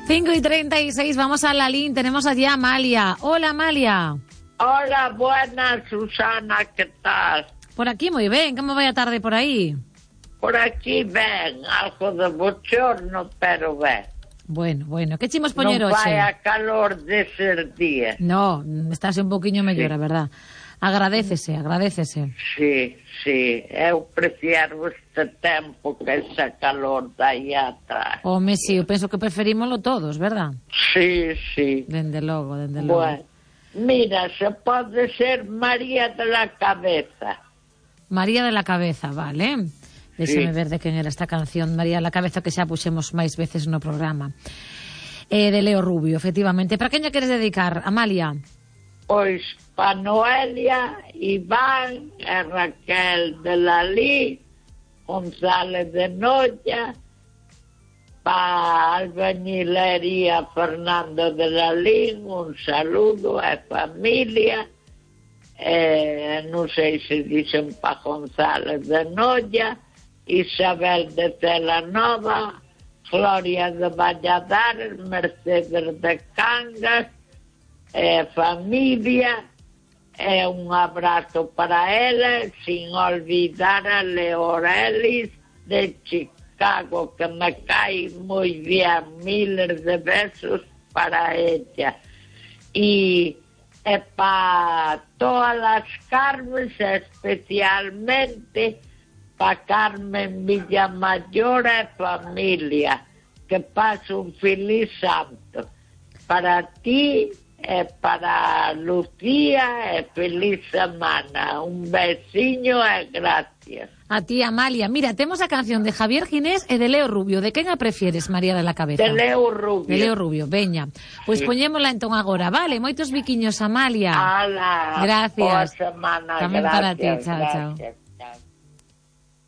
5:36, vamos a la línea. Tenemos allí a Amalia. Hola, Amalia. Hola, buenas, Susana, ¿qué tal? Por aquí muy bien, ¿cómo vaya tarde por aí? Por aquí ben, algo de bochorno, pero ben. Bueno, que chimos poñer non hoxe? vai a calor deses días. No, estáse un poquinho mellor, Sí. a verdad. Agradécese. Sí, eu prefiero este tempo que esa calor de aí atrás. Home, sí, eu penso que preferímoslo todos, verdad? Sí. Dende logo. Bueno, mira, se pode ser María de la Cabeza. María de la Cabeza, vale. Déxame Sí. ver de quen era esta canción, María de la Cabeza, que xa puxemos máis veces no programa. De Leo Rubio, efectivamente. Para quen lle queres dedicar, Amalia? Pois pa Noelia, Iván, e Raquel de Lalí, González de Noya, pa Albañilería Fernando de Lalín, un saludo a familia, non sei se dicen pa González de Noya, Isabel de Celanova, Gloria de Valladares, Mercedes de Cangas, familia, un abrazo para ela, sin olvidar a Leorelis de Chicago, que me cae muy bien, miles de besos para ella. Y para todas las Carmen, especialmente para Carmen Villamayor e familia, que pase un feliz santo. Para ti e para Lucía e feliz semana. Un besiño e gracias. A ti, Amalia. Mira, temos a canción de Javier Ginés e de Leo Rubio. De quen a prefieres, María de la Cabeza? De Leo Rubio. De Leo Rubio, veña. Pois Sí. poñémola entón agora, vale? Moitos biquiños, Amalia. Ala, Gracias. boa semana, Tamén gracias. para ti, chao. Chao.